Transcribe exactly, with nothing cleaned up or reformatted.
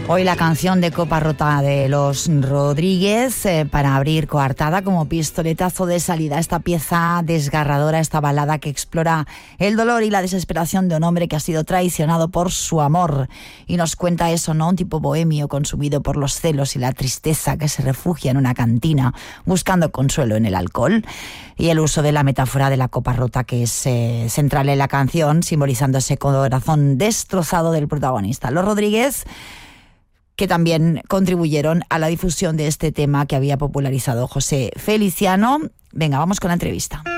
Hoy la canción de Copa Rota de Los Rodríguez eh, para abrir coartada como pistoletazo de salida. Esta pieza desgarradora, esta balada que explora el dolor y la desesperación de un hombre que ha sido traicionado por su amor. Y nos cuenta eso, ¿no? Un tipo bohemio consumido por los celos y la tristeza que se refugia en una cantina buscando consuelo en el alcohol. Y el uso de la metáfora de la copa rota que es eh, central en la canción, simbolizando ese corazón destrozado del protagonista. Los Rodríguez, que también contribuyeron a la difusión de este tema que había popularizado José Feliciano. Venga, vamos con la entrevista.